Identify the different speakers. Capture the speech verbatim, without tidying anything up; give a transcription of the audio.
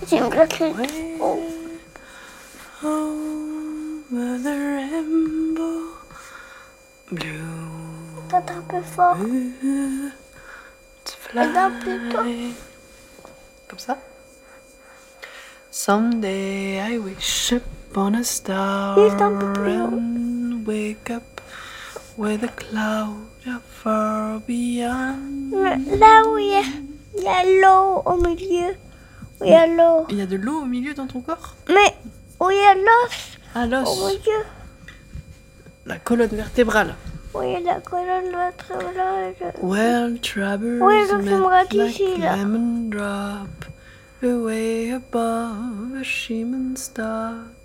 Speaker 1: J'aimerais que... Oh.
Speaker 2: Over the rainbow, blue.
Speaker 1: Peut-être un peu fort.
Speaker 2: Fly.
Speaker 1: Et d'un plus tôt.
Speaker 2: Comme ça. Someday I wish upon a star
Speaker 1: Juste un peu plus haut.
Speaker 2: and wake up where the clouds are far beyond.
Speaker 1: Là où il y a, il y a l'eau au milieu. Où il y a l'eau.
Speaker 2: Il y a de l'eau au milieu dans ton corps?
Speaker 1: Mais où il y a l'os
Speaker 2: Ah,
Speaker 1: au
Speaker 2: l'os.
Speaker 1: milieu.
Speaker 2: La colonne vertébrale.
Speaker 1: Où il y a la colonne vertébrale.
Speaker 2: Well, troubles
Speaker 1: Oui, je
Speaker 2: met
Speaker 1: filmerai
Speaker 2: like
Speaker 1: d'ici, là.
Speaker 2: lemon drop away above a shimmering star.